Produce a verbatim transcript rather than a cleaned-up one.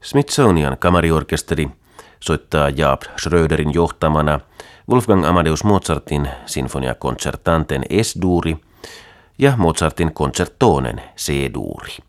Smithsonian kamariorkesteri soittaa Jaap Schröderin johtamana Wolfgang Amadeus Mozartin Sinfonia Concertanten Es-duuri ja Mozartin Concertonen C-duuri.